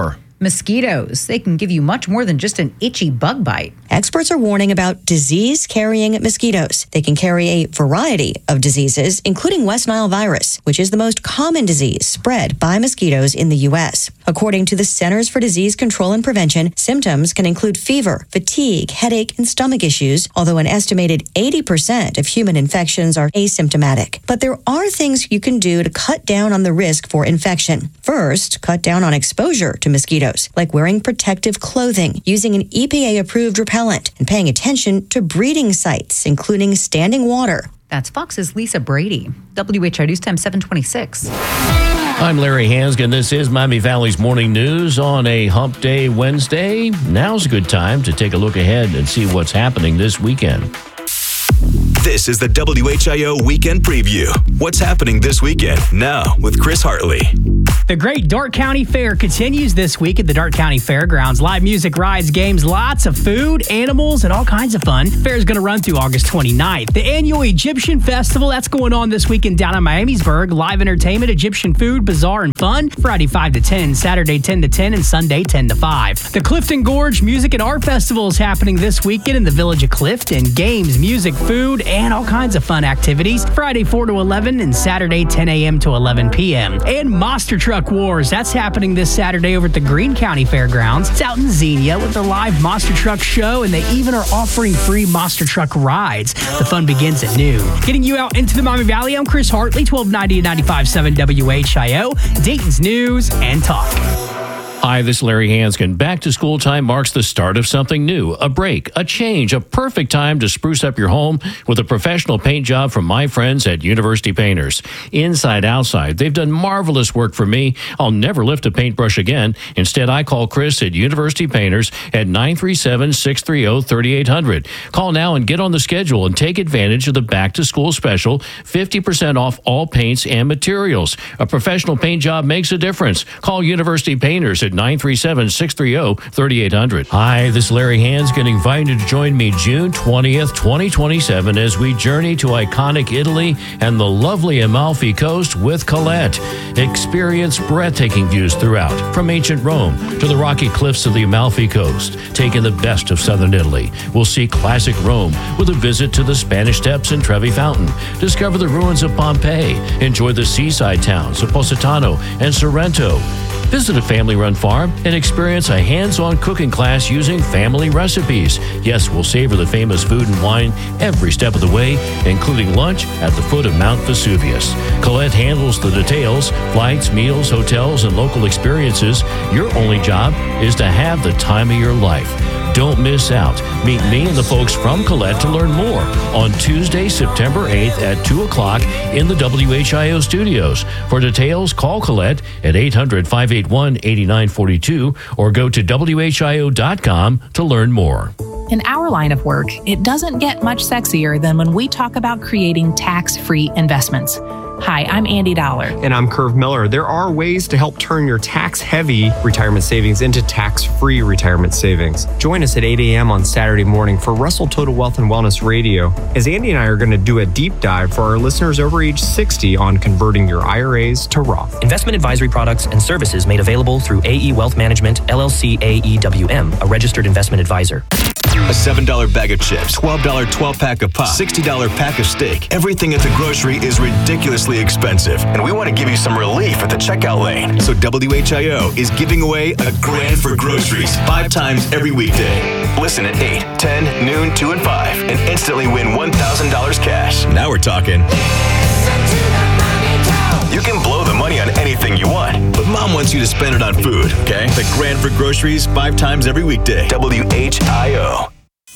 Mosquitoes, they can give you much more than just an itchy bug bite. Experts are warning about disease-carrying mosquitoes. They can carry a variety of diseases, including West Nile virus, which is the most common disease spread by mosquitoes in the U.S. According to the Centers for Disease Control and Prevention, symptoms can include fever, fatigue, headache, and stomach issues, although an estimated 80% of human infections are asymptomatic. But there are things you can do to cut down on the risk for infection. First, cut down on exposure to mosquitoes, like wearing protective clothing, using an EPA-approved repellent, and paying attention to breeding sites, including standing water. That's Fox's Lisa Brady. WHO News Time 726. I'm Larry Hansgen. This is Miami Valley's Morning News on a Hump Day Wednesday. Now's a good time to take a look ahead and see what's happening this weekend. This is the WHIO Weekend Preview. What's happening this weekend? Now with Chris Hartley. The Great Darke County Fair continues this week at the Darke County Fairgrounds. Live music, rides, games, lots of food, animals, and all kinds of fun. Fair is going to run through August 29th. The annual Egyptian Festival, that's going on this weekend down in Miamisburg. Live entertainment, Egyptian food, bazaar, and fun. Friday 5 to 10, Saturday 10 to 10, and Sunday 10 to 5. The Clifton Gorge Music and Art Festival is happening this weekend in the village of Clifton. Games, music, food, and all kinds of fun activities. Friday 4 to 11 and Saturday 10 a.m. to 11 p.m. And Monster Truck Wars, that's happening this Saturday over at the Greene County Fairgrounds. It's out in Xenia with a live monster truck show, and they even are offering free monster truck rides. The fun begins at noon. Getting you out into the Miami Valley, I'm Chris Hartley, 1290 and 95.7 WHIO, Dayton's News and Talk. Hi, this is Larry Hansgen. Back to school time marks the start of something new, a break, a change, a perfect time to spruce up your home with a professional paint job from my friends at University Painters. Inside, outside, they've done marvelous work for me. I'll never lift a paintbrush again. Instead, I call Chris at University Painters at 937-630-3800. Call now and get on the schedule and take advantage of the back to school special, 50% off all paints and materials. A professional paint job makes a difference. Call University Painters at 937-630-3800. Hi, this is Larry Hansgen, inviting you to join me June 20th, 2027 as we journey to iconic Italy and the lovely Amalfi Coast with Colette. Experience breathtaking views throughout, from ancient Rome to the rocky cliffs of the Amalfi Coast. Take in the best of southern Italy. We'll see classic Rome with a visit to the Spanish Steps and Trevi Fountain. Discover the ruins of Pompeii. Enjoy the seaside towns of Positano and Sorrento. Visit a family-run farm and experience a hands-on cooking class using family recipes. Yes, we'll savor the famous food and wine every step of the way, including lunch at the foot of Mount Vesuvius. Colette handles the details, flights, meals, hotels, and local experiences. Your only job is to have the time of your life. Don't miss out. Meet me and the folks from Colette to learn more on Tuesday, September 8th at 2 o'clock in the WHIO studios. For details, call Colette at 800-581-8942 or go to WHIO.com to learn more. In our line of work, it doesn't get much sexier than when we talk about creating tax-free investments. Hi, I'm Andy Dollar. And I'm Curve Miller. There are ways to help turn your tax-heavy retirement savings into tax-free retirement savings. Join us at 8 a.m. on Saturday morning for Russell Total Wealth and Wellness Radio, as Andy and I are going to do a deep dive for our listeners over age 60 on converting your IRAs to Roth. Investment advisory products and services made available through AE Wealth Management, LLC AEWM, a registered investment advisor. A $7 bag of chips, $12 12-pack of pop, $60 pack of steak. Everything at the grocery is ridiculously expensive, and we want to give you some relief at the checkout lane. So WHIO is giving away a grand for groceries 5 times every weekday. Listen at 8, 10, noon, 2, and 5, and instantly win $1,000 cash. Now we're talking. You can blow the money on anything you want, but Mom wants you to spend it on food, okay? The grand for groceries 5 times every weekday. WHIO.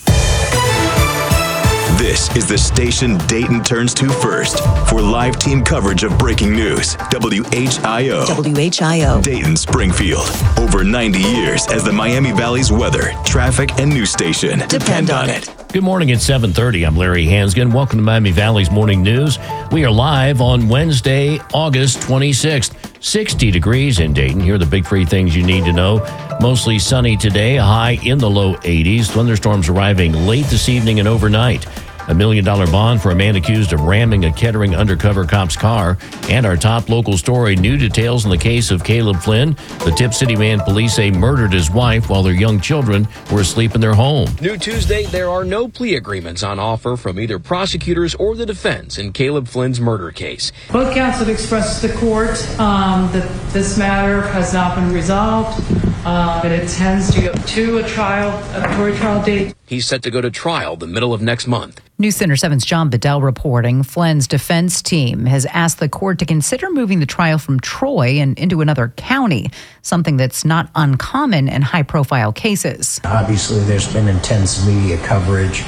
This is the station Dayton turns to first for live team coverage of breaking news. WHIO. WHIO. Dayton, Springfield. Over 90 years as the Miami Valley's weather, traffic, and news station. Depend on it. Good morning at 7:30. I'm Larry Hansgen. Welcome to Miami Valley's Morning News. We are live on Wednesday, August 26th. 60 degrees in Dayton. Here are the big 3 things you need to know. Mostly sunny today, a high in the low 80s. Thunderstorms arriving late this evening and overnight. $1 million bond for a man accused of ramming a Kettering undercover cop's car. And our top local story, new details in the case of Caleb Flynn. The Tip City man police say murdered his wife while their young children were asleep in their home. New Tuesday, there are no plea agreements on offer from either prosecutors or the defense in Caleb Flynn's murder case. Both counsel have expressed to the court that this matter has not been resolved. It intends to go to a jury trial date. He's set to go to trial the middle of next month. News Center 7's John Bedell reporting Flynn's defense team has asked the court to consider moving the trial from Troy and into another county, something that's not uncommon in high-profile cases. Obviously, there's been intense media coverage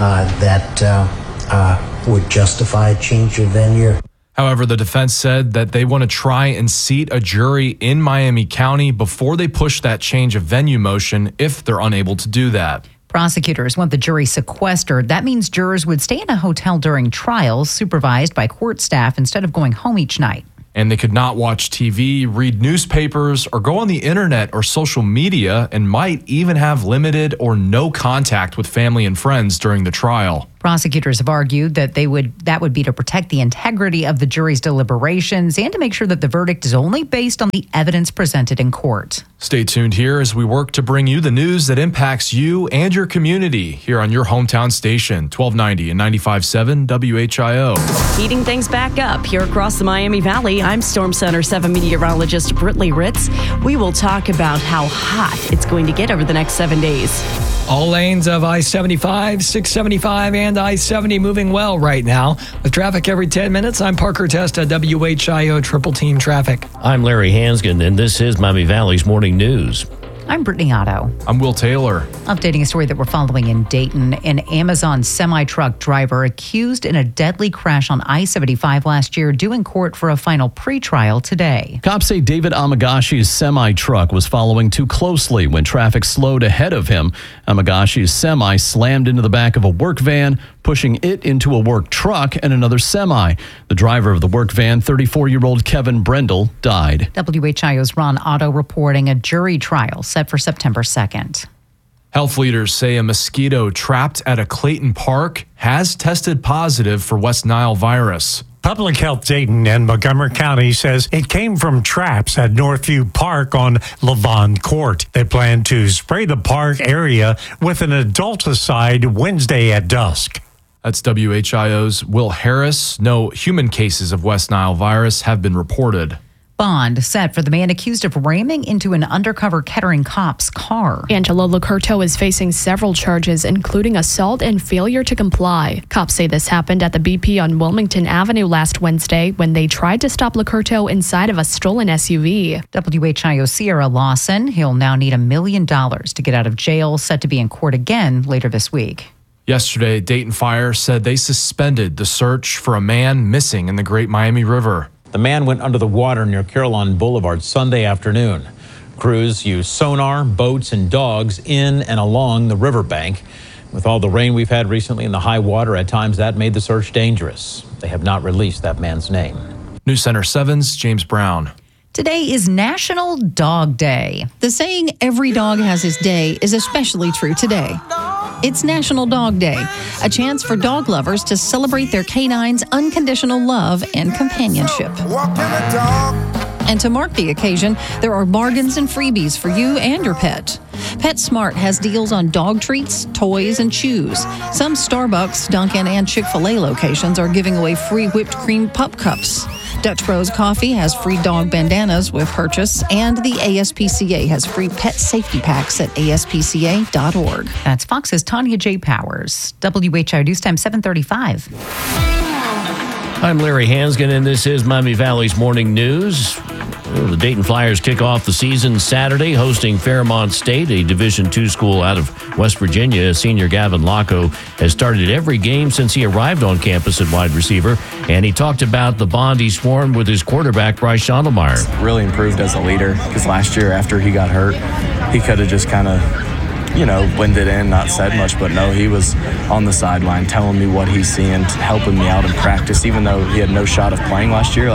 that would justify a change of venue. However, the defense said that they want to try and seat a jury in Miami County before they push that change of venue motion if they're unable to do that. Prosecutors want the jury sequestered. That means jurors would stay in a hotel during trials, supervised by court staff instead of going home each night. And they could not watch TV, read newspapers, or go on the internet or social media, and might even have limited or no contact with family and friends during the trial. Prosecutors have argued that that would be to protect the integrity of the jury's deliberations and to make sure that the verdict is only based on the evidence presented in court. Stay tuned here as we work to bring you the news that impacts you and your community here on your hometown station, 1290 and 95.7 WHIO. Heating things back up here across the Miami Valley. I'm Storm Center 7 meteorologist Brittany Ritz. We will talk about how hot it's going to get over the next 7 days. All lanes of I-75, 675, and I-70 moving well right now. With traffic every 10 minutes, I'm Parker Testa, WHIO Triple Team Traffic. I'm Larry Hansgen, and this is Miami Valley's Morning News. I'm Brittany Otto. I'm Will Taylor. Updating a story that we're following in Dayton. An Amazon semi-truck driver accused in a deadly crash on I-75 last year due in court for a final pretrial today. Cops say David Amagashi's semi-truck was following too closely when traffic slowed ahead of him. Amagashi's semi slammed into the back of a work van, pushing it into a work truck and another semi. The driver of the work van, 34-year-old Kevin Brendel, died. WHIO's Ron Otto reporting a jury trial set for September 2nd. Health leaders say a mosquito trapped at a Clayton park has tested positive for West Nile virus. Public Health Dayton and Montgomery County says it came from traps at Northview Park on Lavon Court. They plan to spray the park area with an adulticide Wednesday at dusk. That's WHIO's Will Harris. No human cases of West Nile virus have been reported. Bond set for the man accused of ramming into an undercover Kettering cop's car. Angelo Licurto is facing several charges, including assault and failure to comply. Cops say this happened at the BP on Wilmington Avenue last Wednesday when they tried to stop Licurto inside of a stolen SUV. WHIO Sierra Lawson. He'll now need $1 million to get out of jail, set to be in court again later this week. Yesterday, Dayton Fire said they suspended the search for a man missing in the Great Miami River. The man went under the water near Carillon Boulevard Sunday afternoon. Crews used sonar, boats, and dogs in and along the riverbank. With all the rain we've had recently and the high water, at times that made the search dangerous. They have not released that man's name. News Center 7's James Brown. Today is National Dog Day. The saying, every dog has his day, is especially true today. It's National Dog Day, a chance for dog lovers to celebrate their canine's unconditional love and companionship. And to mark the occasion, there are bargains and freebies for you and your pet. PetSmart has deals on dog treats, toys, and chews. Some Starbucks, Dunkin', and Chick-fil-A locations are giving away free whipped cream pup cups. Dutch Bros Coffee has free dog bandanas with purchase, and the ASPCA has free pet safety packs at aspca.org. That's Fox's Tanya J. Powers. WHIO News Time 7:35. I'm Larry Hansgen, and this is Miami Valley's Morning News. The Dayton Flyers kick off the season Saturday, hosting Fairmont State, a Division II school out of West Virginia. Senior Gavin Locko has started every game since he arrived on campus at wide receiver, and he talked about the bond he formed with his quarterback, Bryce Schondelmeyer. Really improved as a leader, because last year after he got hurt, he could have just kind of winded in, not said much, but no, he was on the sideline telling me what he's seeing, helping me out in practice, even though he had no shot of playing last year. Like,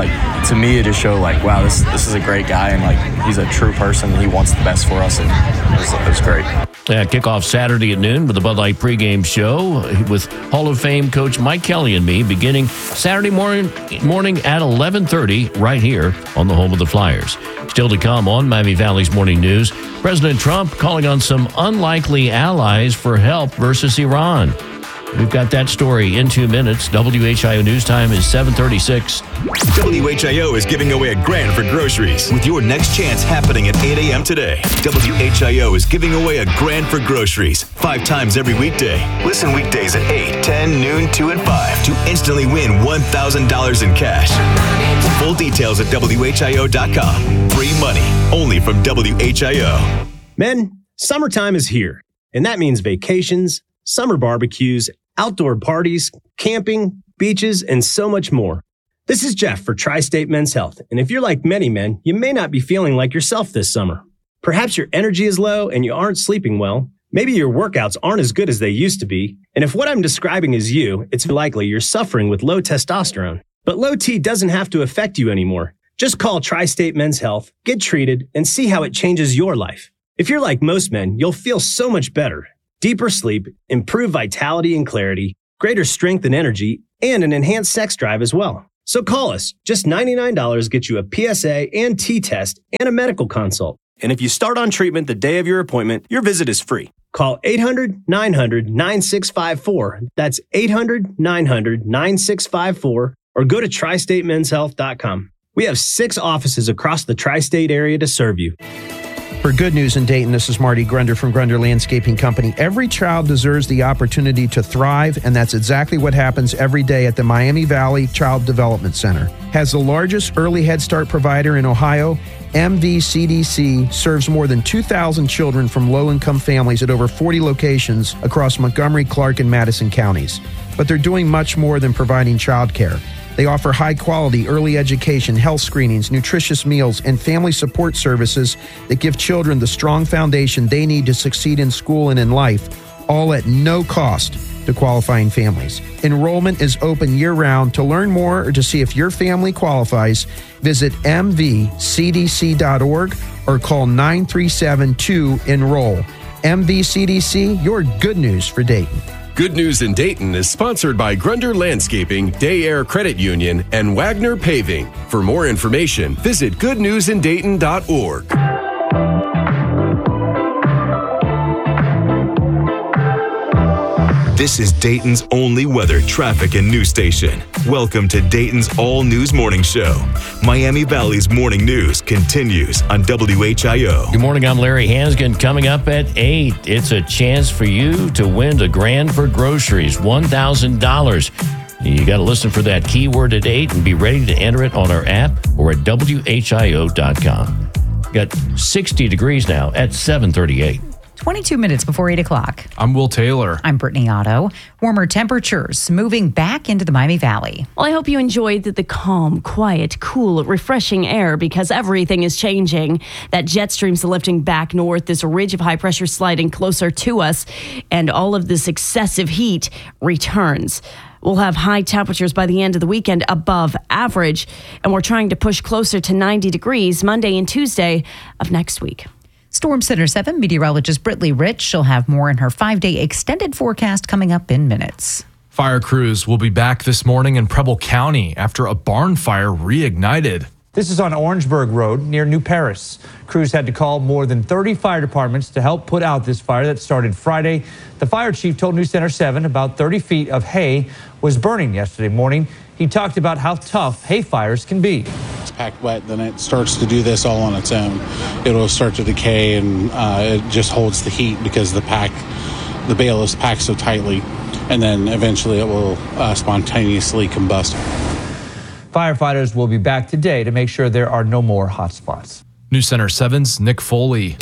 to me, it just showed like, wow, this is a great guy, and like he's a true person. He wants the best for us, and it was great. Kickoff Saturday at noon with the Bud Light pregame show with Hall of Fame coach Mike Kelly and me, beginning Saturday morning at 11:30 right here on the home of the Flyers. Still to come on Miami Valley's Morning News, President Trump calling on some unlikely allies for help versus Iran. We've got that story in 2 minutes. WHIO News Time is 7:36. WHIO is giving away $1,000 for groceries with your next chance happening at 8 a.m. today. WHIO is giving away $1,000 for groceries 5 times every weekday. Listen weekdays at 8, 10, noon, 2, and 5 to instantly win $1,000 in cash. Full details at WHIO.com. Free money only from WHIO. Men, summertime is here, and that means vacations, summer barbecues, outdoor parties, camping, beaches, and so much more. This is Jeff for Tri-State Men's Health, and if you're like many men, you may not be feeling like yourself this summer. Perhaps your energy is low and you aren't sleeping well. Maybe your workouts aren't as good as they used to be. And if what I'm describing is you, it's likely you're suffering with low testosterone. But low T doesn't have to affect you anymore. Just call Tri-State Men's Health, get treated, and see how it changes your life. If you're like most men, you'll feel so much better. Deeper sleep, improved vitality and clarity, greater strength and energy, and an enhanced sex drive as well. So call us. Just $99 gets you a PSA and T-test and a medical consult. And if you start on treatment the day of your appointment, your visit is free. Call 800-900-9654. That's 800-900-9654. Or go to tristatemenshealth.com. We have 6 offices across the tri-state area to serve you. For Good News in Dayton, this is Marty Grunder from Grunder Landscaping Company. Every child deserves the opportunity to thrive, and that's exactly what happens every day at the Miami Valley Child Development Center. As the largest early Head Start provider in Ohio, MVCDC serves more than 2,000 children from low-income families at over 40 locations across Montgomery, Clark, and Madison counties. But they're doing much more than providing child care. They offer high-quality early education, health screenings, nutritious meals, and family support services that give children the strong foundation they need to succeed in school and in life, all at no cost to qualifying families. Enrollment is open year-round. To learn more or to see if your family qualifies, visit mvcdc.org or call 937-2-ENROLL. MVCDC, your good news for Dayton. Good News in Dayton is sponsored by Grunder Landscaping, Day Air Credit Union, and Wagner Paving. For more information, visit goodnewsindayton.org. This is Dayton's only weather, traffic, and news station. Welcome to Dayton's All News Morning Show. Miami Valley's morning news continues on WHIO. Good morning, I'm Larry Hansgen. Coming up at 8, it's a chance for you to win $1,000 for groceries, $1,000. You got to listen for that keyword at 8 and be ready to enter it on our app or at WHIO.com. Got 60 degrees now at 7:38. 22 minutes before 8 o'clock. I'm Will Taylor. I'm Brittany Otto. Warmer temperatures moving back into the Miami Valley. Well, I hope you enjoyed the calm, quiet, cool, refreshing air because everything is changing. That jet stream's lifting back north, this ridge of high pressure sliding closer to us, and all of this excessive heat returns. We'll have high temperatures by the end of the weekend above average, and we're trying to push closer to 90 degrees Monday and Tuesday of next week. Storm Center 7 meteorologist Brittany Rich. She'll have more in her 5-day extended forecast coming up in minutes. Fire crews will be back this morning in Preble County after a barn fire reignited. This is on Orangeburg Road near New Paris. Crews had to call more than 30 fire departments to help put out this fire that started Friday. The fire chief told News Center 7 about 30 feet of hay was burning yesterday morning. He talked about how tough hay fires can be. It's packed wet, then it starts to do this all on its own. It'll start to decay, and it just holds the heat because the bale is packed so tightly, and then eventually it will spontaneously combust. Firefighters will be back today to make sure there are no more hot spots. News Center 7's Nick Foley.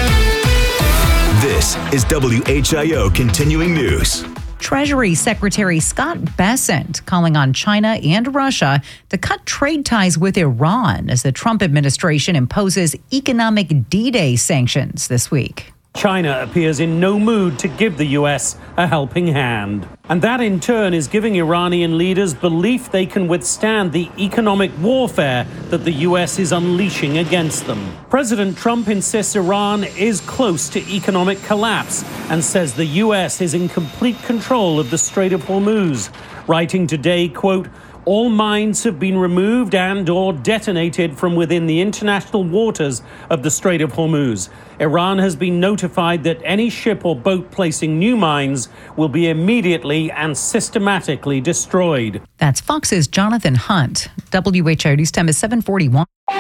This is WHIO Continuing News. Treasury Secretary Scott Bessent calling on China and Russia to cut trade ties with Iran as the Trump administration imposes economic D-Day sanctions this week. China appears in no mood to give the U.S. a helping hand. And that in turn is giving Iranian leaders belief they can withstand the economic warfare that the U.S. is unleashing against them. President Trump insists Iran is close to economic collapse and says the U.S. is in complete control of the Strait of Hormuz, writing today, quote, all mines have been removed and or detonated from within the international waters of the Strait of Hormuz. Iran has been notified that any ship or boat placing new mines will be immediately and systematically destroyed. That's Fox's Jonathan Hunt. WHO News Time is 7:41.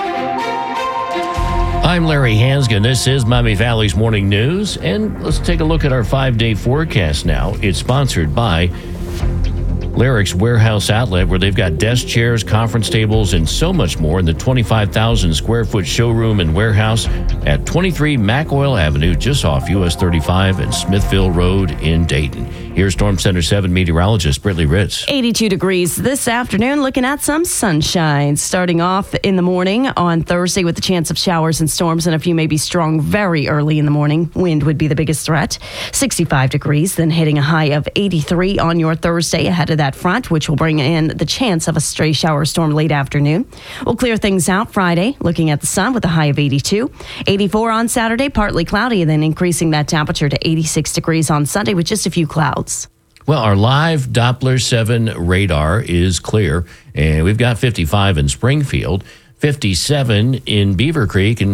I'm Larry Hansgen. This is Miami Valley's Morning News. And let's take a look at our 5-day forecast now. It's sponsored by Lyric's Warehouse Outlet, where they've got desk chairs, conference tables, and so much more in the 25,000 square foot showroom and warehouse at 23 Mac Oil Avenue, just off US 35 and Smithville Road in Dayton. Here's Storm Center 7 meteorologist Brittany Ritz. 82 degrees this afternoon, looking at some sunshine. Starting off in the morning on Thursday with the chance of showers and storms, and a few may be strong very early in the morning. Wind would be the biggest threat. 65 degrees, then hitting a high of 83 on your Thursday ahead of that front, which will bring in the chance of a stray shower storm late afternoon. We'll clear things out Friday, looking at the sun with a high of 82. 84 on Saturday, partly cloudy, and then increasing that temperature to 86 degrees on Sunday with just a few clouds. Well, our live Doppler 7 radar is clear, and we've got 55 in Springfield, 57 in Beaver Creek, and